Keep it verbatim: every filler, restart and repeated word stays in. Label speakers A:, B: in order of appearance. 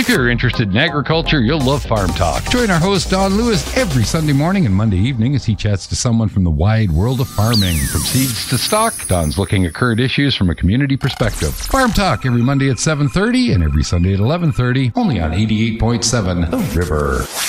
A: If you're interested in agriculture, you'll love Farm Talk. Join our host, Don Lewis, every Sunday morning and Monday evening as he chats to someone from the wide world of farming. From seeds to stock, Don's looking at current issues from a community perspective. Farm Talk every Monday at seven thirty and every Sunday at eleven thirty, only on eighty-eight point seven The River.